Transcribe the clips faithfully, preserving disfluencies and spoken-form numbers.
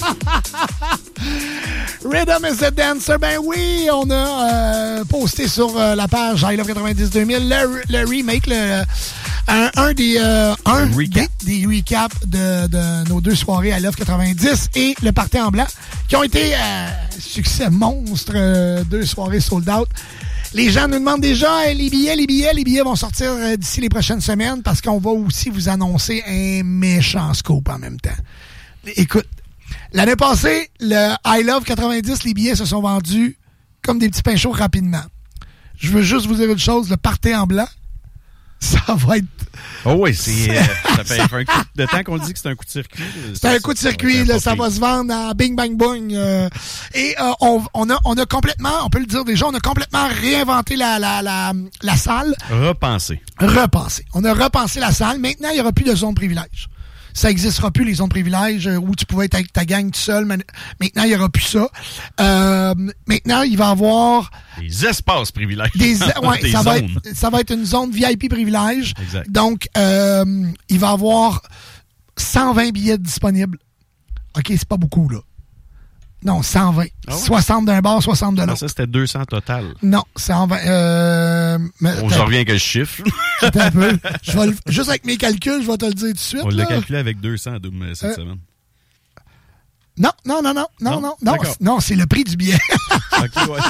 Rhythm is a Dancer. Ben oui, on a euh, posté sur euh, la page I Love quatre-vingt-dix deux mille le, le remake, le, un, un des euh, un recap. des, des recaps de, de nos deux soirées I Love quatre-vingt-dix et le Party en blanc, qui ont été euh, succès monstre, euh, deux soirées sold out. Les gens nous demandent déjà euh, les billets, les billets, les billets vont sortir euh, d'ici les prochaines semaines parce qu'on va aussi vous annoncer un méchant scoop en même temps. Écoute, l'année passée, le I Love quatre-vingt-dix, les billets se sont vendus comme des petits pains chauds rapidement. Je veux juste vous dire une chose, le Party en blanc, ça va être... Oh oui, c'est, euh, ça fait un coup de temps qu'on dit que c'est un coup de circuit. C'est un coup de circuit, là, ça va se vendre à bing, bang, boing. Euh, et euh, on, on, a, on a complètement, on peut le dire déjà, on a complètement réinventé la, la, la, la salle. Repensé. Repensé. On a repensé la salle. Maintenant, il n'y aura plus de zone de privilège. Ça n'existera plus, les zones de privilège, où tu pouvais être avec ta gang tout seul. Maintenant, il n'y aura plus ça. Euh, maintenant, il va y avoir... Des espaces privilèges. Des, ouais, des ça, zones. va être, ça va être une zone V I P privilège. Exact. Donc, euh, il va y avoir cent vingt billets disponibles. OK, c'est pas beaucoup, là. Non, cent vingt. Ah ouais? soixante d'un bar, soixante de l'autre. Ça, c'était deux cents total. Non, cent vingt. Euh, mais, On s'en revient avec le chiffre. Attends un peu. Je vais le, juste avec mes calculs, je vais te le dire tout de suite. On là. l'a calculé avec deux cents double cette euh, semaine. Non, non, non, non, non, non, non, non, non, c'est le prix du billet. OK, ouais.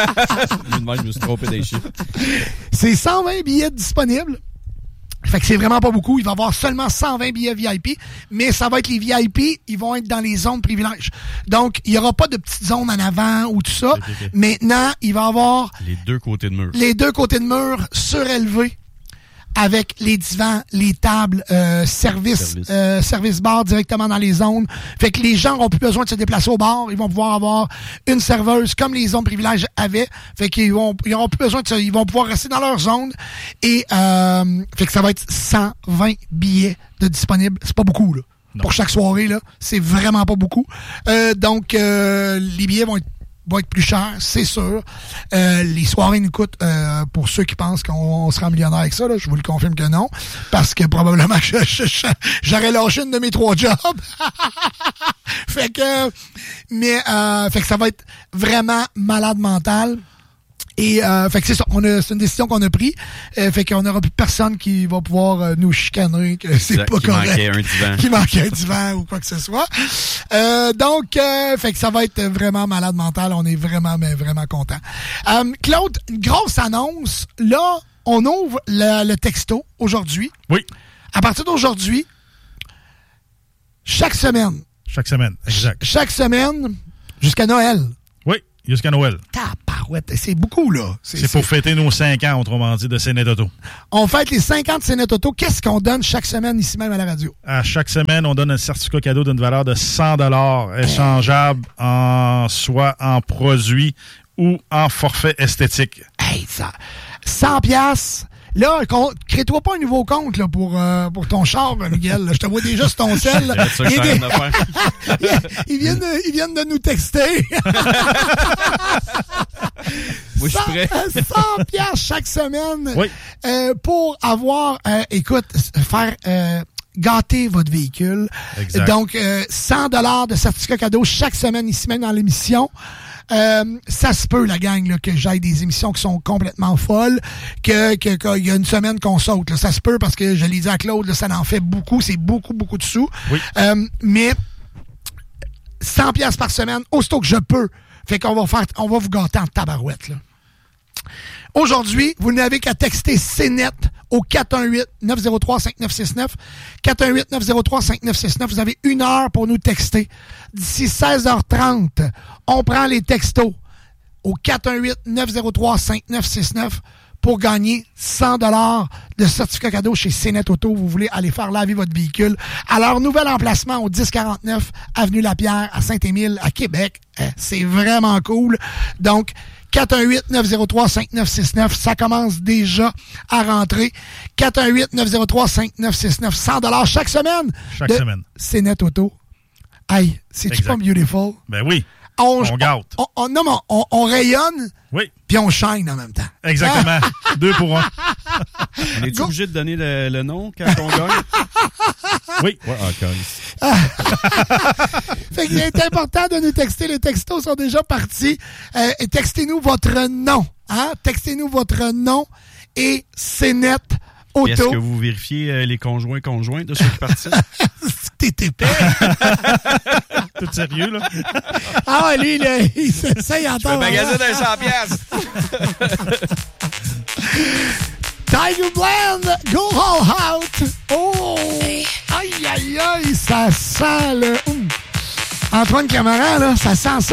Je me suis trompé des chiffres. C'est cent vingt billets disponibles. Fait que c'est vraiment pas beaucoup. Il va y avoir seulement cent vingt billets V I P, mais ça va être les V I P, ils vont être dans les zones privilèges. Donc, il n'y aura pas de petites zones en avant ou tout ça. Okay, okay. Maintenant, il va y avoir... Les deux côtés de mur. Les deux côtés de mur surélevés avec les divans, les tables, euh, service, service. Euh, service bar directement dans les zones. Fait que les gens n'auront plus besoin de se déplacer au bar. Ils vont pouvoir avoir une serveuse comme les zones privilèges avaient. Fait qu'ils vont, ils n'auront plus besoin de ça. Ils vont pouvoir rester dans leur zone. Et, euh, fait que ça va être cent vingt billets de disponibles. C'est pas beaucoup, là. Non. Pour chaque soirée, là. C'est vraiment pas beaucoup. Euh, donc, euh, les billets vont être va être plus cher, c'est sûr. Euh, les soirées nous coûtent, euh, pour ceux qui pensent qu'on sera millionnaire avec ça, là, je vous le confirme que non, parce que probablement je, je, je, j'aurais lâché une de mes trois jobs. fait que, mais, euh, fait que ça va être vraiment malade mental. Et euh, fait que c'est ça, on a, c'est une décision qu'on a prise. Euh, fait qu'on n'aura plus personne qui va pouvoir euh, nous chicaner, que c'est exact, pas qui correct. Manquait un divan. Qui manquait un divan ou quoi que ce soit. Euh, donc, euh, fait que ça va être vraiment malade mental. On est vraiment, mais vraiment content. Euh, Claude, une grosse annonce. Là, on ouvre le, le texto aujourd'hui. Oui. À partir d'aujourd'hui, chaque semaine. Chaque semaine, exact. Ch- chaque semaine, jusqu'à Noël. Oui, jusqu'à Noël. Tabarouette, c'est beaucoup, là. C'est, c'est pour c'est... fêter nos cinq ans, autrement dit, de Cénet Auto. On fête les cinq ans de Cénet Auto. Qu'est-ce qu'on donne chaque semaine ici même à la radio? À chaque semaine, on donne un certificat cadeau d'une valeur de cent dollars échangeable en soit en produit ou en forfait esthétique. Hey, ça, cent piastres. Là, crée-toi pas un nouveau compte là, pour, euh, pour ton char, Miguel. Là. Je te vois déjà sur ton sel. Là. C'est ça que ils, de faire. ils, viennent de, ils viennent de nous texter. Moi, je suis prêt. cent piastres chaque semaine oui. euh, pour avoir, euh, écoute, faire... Euh, gâter votre véhicule. Exact. Donc, euh, cent dollars de certificat cadeau chaque semaine ici même dans l'émission. Euh, ça se peut, la gang, là, que j'aille des émissions qui sont complètement folles, que, que, qu'il y a une semaine qu'on saute. Là. Ça se peut parce que je l'ai dit à Claude, là, ça en fait beaucoup, c'est beaucoup, beaucoup de sous. Oui. Euh, mais cent piastres par semaine, aussitôt que je peux. Fait qu'on va faire, on va vous gâter en tabarouette, là. Aujourd'hui, vous n'avez qu'à texter C N E T au quatre un huit neuf zéro trois cinq neuf six neuf. quatre un huit neuf zéro trois cinq neuf six neuf. Vous avez une heure pour nous texter. D'ici seize heures trente, on prend les textos au quatre un huit neuf zéro trois cinq neuf six neuf pour gagner cent dollars de certificat cadeau chez C N E T Auto. Vous voulez aller faire laver votre véhicule à leur nouvel emplacement au dix quarante-neuf Avenue Lapierre à Saint-Émile, à Québec. C'est vraiment cool. Donc, quatre un huit neuf zéro trois cinq neuf six neuf, ça commence déjà à rentrer. quatre un huit neuf zéro trois cinq neuf six neuf, cent dollars chaque semaine. Chaque semaine. C N E T Auto. Hey, c'est-tu pas beautiful? Ben oui. On, on gâte. On, on, non, mais on, on rayonne. Oui. Puis on shine en même temps. Exactement. Deux pour un. On est-tu obligé de donner le, le nom quand on gagne? Oui. Ouais, encore. Fait qu'il est important de nous texter. Les textos sont déjà partis. Euh, et textez-nous votre nom. Hein? Textez-nous votre nom et c'est net. Auto. Est-ce que vous vérifiez euh, les conjoints conjoints de ceux qui participent? T'es épais. Tout sérieux, là? Ah ouais, lui, là, il s'essaye en temps. Le magasin d'un cent piastres. Tiger Blend, Go All Out. Oh! Aïe, aïe, aïe, ça sent le... Ouh. Antoine Camara, là, ça sent ça.